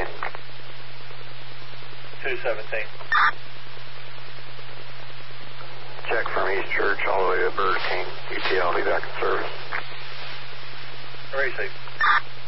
again. 217. Check from East Church all the way to Burger King. UTL, I'll be back in service. Receive.